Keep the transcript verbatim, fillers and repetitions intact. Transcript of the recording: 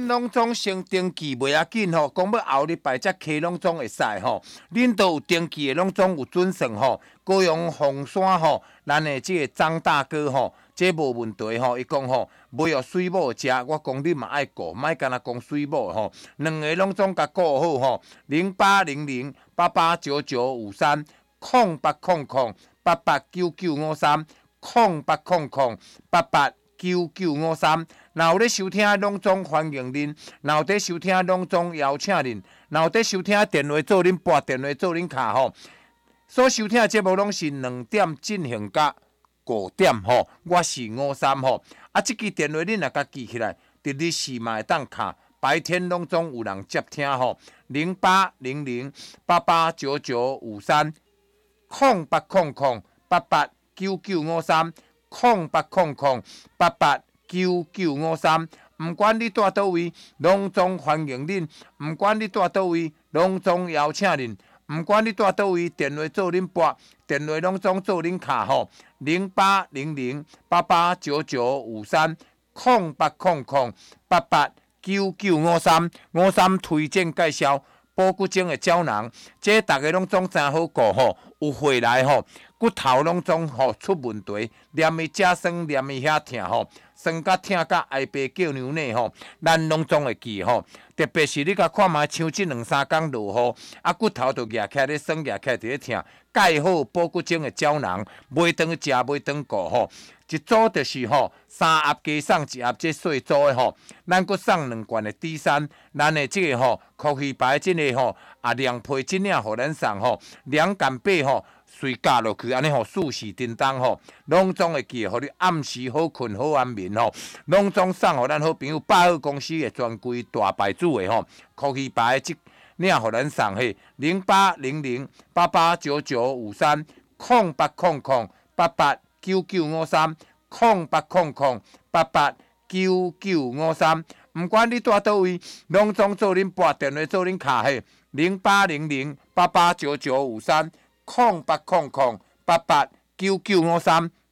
恁拢总先登记袂要紧吼，讲要后礼拜才开拢总会使吼。恁都有登记的拢总有准算吼。高雄凤山吼，咱的即个张大哥吼，这无问题吼。伊讲吼，袂互水母食，我讲你嘛爱顾，莫干那讲水母吼。两个拢总甲顾好吼。零八零零八八九九五三空八空空八八九九五三空八空空八八九九五三。若有咧收听，拢总欢迎恁；若有咧收听，拢总邀请恁；若有咧收听，电话做恁拨电话做恁卡吼。所收听的节目拢是两点进行到五点吼。我是五三吼。啊，即支电话恁若甲记起来，伫日时嘛会当卡，白天拢总有人接听吼。零八零零八八九九五三空八空空八八九九五三空八空空八八。九九五三，毋管你住倒位，拢总欢迎恁；毋管你住倒位，拢总邀请恁；毋管你住倒位，电话做恁拨，电话拢总做恁卡吼。零八零零八八九九五三空八空空八八九九五三，五三推荐介绍保骨精的胶囊，这大家拢总真好顾吼。有回来吼，骨头拢总吼出问题，连伊食酸，连伊遐疼吼。酸甲疼甲挨白叫牛奶吼，咱拢总会记吼。特别是你甲看卖像即两三工落雨，啊骨头就夹起来咧酸，夹起来伫咧疼。盖好保骨精的胶囊，袂当食，袂当顾吼。一组就是吼，三盒加送一盒这细组的吼，咱阁送两罐的 D 三，咱的即个吼，科技牌即个吼，啊凉被即领互咱送吼，凉感被吼。睡觉落去，安尼吼，舒适叮当吼，拢总会记，互你暗时好困好安眠吼，拢总送互咱好朋友百货公司的专柜大牌子的吼，科技牌即领互咱送嘿，零八零零八八九九五三空八空空八八九九五三空八空空八八九九五三，毋管你住倒位，拢总做恁拨电话做恁卡嘿，零八零零八八九九五三。空八空空八八九九五三，